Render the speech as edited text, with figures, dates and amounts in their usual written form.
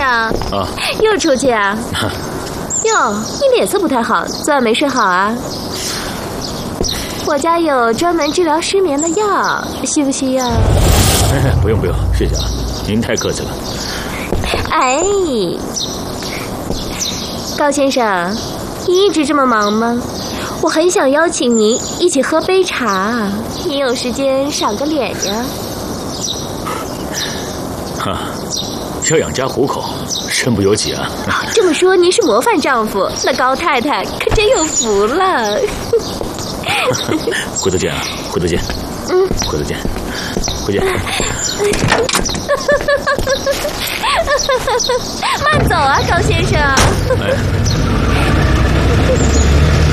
啊，又出去啊？哟，你脸色不太好，昨晚没睡好啊？我家有专门治疗失眠的药，需不需要？ 不用，谢谢啊，您太客气了。 哎，高先生，你一直这么忙吗？我很想邀请您一起喝杯茶，你有时间赏个脸呀？ 哈，要养家糊口，身不由己啊。 这么说您是模范丈夫，那高太太可真有福了。 回头见啊，回头见。回头见，回见。慢走啊，高先生。